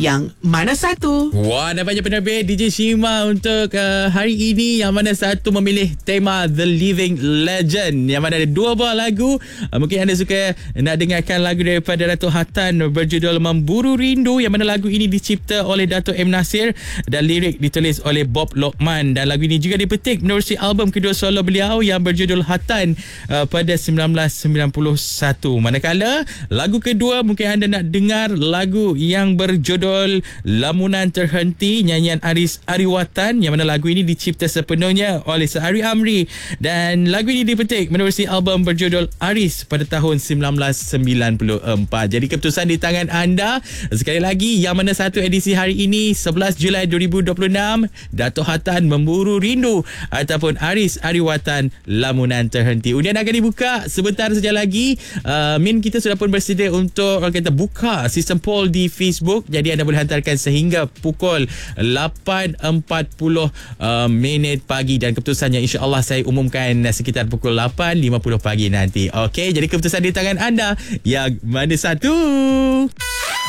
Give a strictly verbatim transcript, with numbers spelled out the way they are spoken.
yang mana satu? Wah, dah banyak penerbit D J Shima untuk uh, hari ini. Yang mana satu memilih tema The Living Legend, yang mana ada dua buah lagu. uh, Mungkin anda suka nak dengarkan lagu daripada Dato' Hatan berjudul Memburu Rindu, yang mana lagu ini dicipta oleh Dato' M. Nasir dan lirik ditulis oleh Bob Lokman. Dan lagu ini juga dipetik menerusi album kedua solo beliau yang berjudul Hatan uh, pada sembilan belas sembilan puluh satu. Manakala lagu kedua, mungkin anda nak dengar lagu yang berjudul Lamunan Terhenti, nyanyian Aris Ariwatan, yang mana lagu ini dicipta sepenuhnya oleh Sehari Amri dan lagu ini dipetik menerusi album berjudul Aris pada tahun sembilan belas sembilan puluh empat. Jadi keputusan di tangan anda. Sekali lagi, yang mana satu edisi hari ini sebelas Julai dua ribu dua puluh enam, Dato' Hatan Memburu Rindu ataupun Aris Ariwatan Lamunan Terhenti. Undian akan dibuka sebentar saja lagi. uh, Min kita sudah pun bersedia untuk orang kata buka sistem poll di Facebook. Jadi anda boleh hantarkan sehingga pukul lapan empat puluh uh, minit pagi, dan keputusannya insya-Allah saya umumkan sekitar pukul lapan lima puluh pagi nanti. Okey, jadi keputusan di tangan anda. Yang mana satu?